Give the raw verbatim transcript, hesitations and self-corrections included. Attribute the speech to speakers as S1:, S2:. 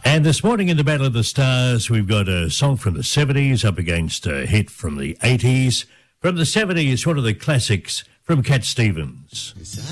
S1: And this morning in the Battle of the Stars, we've got a song from the seventies up against a hit from the eighties. From the seventies, one of the classics from Cat Stevens.